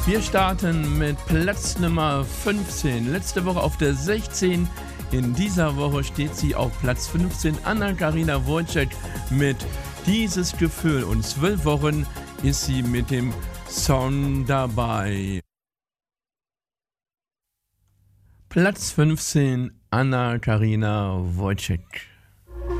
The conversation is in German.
Wir starten mit Platz Nummer 15. Letzte Woche auf der 16. In dieser Woche steht sie auf Platz 15. Anna-Karina Wojcik mit Dieses Gefühl. Und 12 Wochen ist sie mit dem Song dabei. Platz 15. Anna-Karina Wojcik.